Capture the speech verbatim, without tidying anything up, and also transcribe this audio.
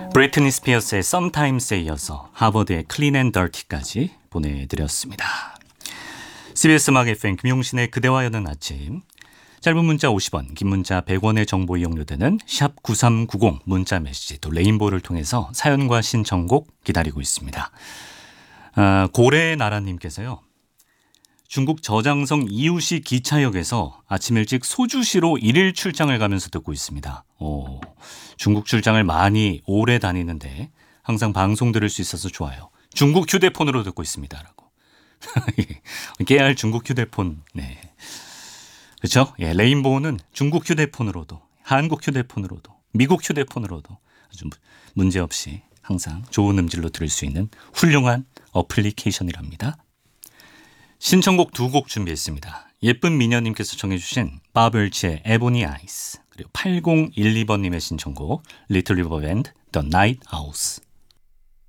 브리트니 스피어스의 Sometimes에 이어서 하버드의 Clean and Dirty까지 보내드렸습니다. 씨비에스 음악 에프엠 김용신의 그대와 여는 아침. 짧은 문자 오십 원, 긴 문자 백 원의 정보 이용료되는 샵 구삼구공 문자 메시지 또 레인보우를 통해서 사연과 신청곡 기다리고 있습니다. 아, 고래나라님께서요. 중국 저장성 이우시 기차역에서 아침 일찍 소주시로 일일 출장을 가면서 듣고 있습니다. 오, 중국 출장을 많이 오래 다니는데 항상 방송 들을 수 있어서 좋아요. 중국 휴대폰으로 듣고 있습니다. 라고. 깨알 중국 휴대폰. 네. 그렇죠? 예, 레인보우는 중국 휴대폰으로도, 한국 휴대폰으로도, 미국 휴대폰으로도 아주 문제없이 항상 좋은 음질로 들을 수 있는 훌륭한 어플리케이션이랍니다. 신청곡 두 곡 준비했습니다. 예쁜 미녀님께서 청해주신 바벌치의 에보니 아이스, 그리고 팔공일이 번님의 신청곡 리틀 리버 밴드 The Night Owls.